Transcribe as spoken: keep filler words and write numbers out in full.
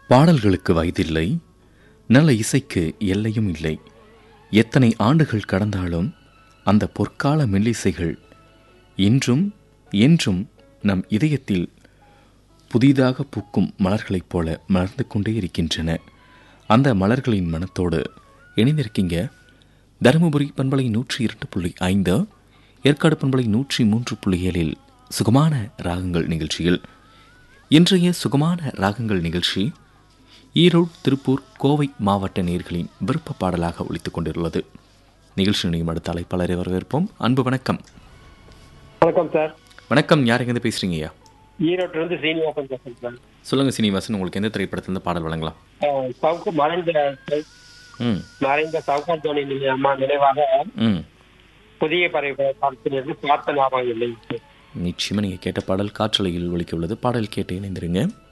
பாடல்களுக்கு வயதில்லை, நல்ல இசைக்கு எல்லையும் இல்லை. எத்தனை ஆண்டுகள் கடந்தாலும் அந்த பொற்கால மெல்லிசைகள் இன்றும் என்றும் நம் இதயத்தில் புதிதாக பூக்கும் மலர்களைப் போல மலர்ந்து கொண்டே இருக்கின்றன. அந்த மலர்களின் மனத்தோடு இணைந்திருக்கீங்க தருமபுரி பண்பலை நூற்றி இரண்டு புள்ளி ஐந்து, ஏற்காடு பண்பலை நூற்றி மூன்று புள்ளி ஏழில் சுகமான ராகங்கள் நிகழ்ச்சியில். இன்றைய சுகமான ராகங்கள் நிகழ்ச்சி ஈரோடு, திருப்பூர், கோவை மாவட்ட நேயர்களின் விருப்ப பாடலாக ஒலித்துக் கொண்டிருந்தது. நிகழ்ச்சி நிலையம் அடுத்த அழைப்பாளரை வரவேற்போம். அன்பு வணக்கம். வணக்கம் சார். வணக்கம். யார் எங்க பேசுறீங்க ஐயா? ஈரோட்டில இருந்து சீனிவாசன் பேசுறேன் சார். சொல்லுங்க சீனிவாசன், உங்களுக்கு எந்த திரைப்படத்திலிருந்து பாடல் வழங்கலாம்? சவுக்கு மறைந்த ம் மறைந்த சவுகார் தோனி அம்மா நினைவாக ம் புதிய பறவை படத்திலிருந்து பார்த்த ஞாபகம் இல்லை. நிச்சயமா நீங்க கேட்ட பாடல் காற்றலையில் ஒலிக்க உள்ளது. பாடல் கேட்டு இணைந்திருங்க.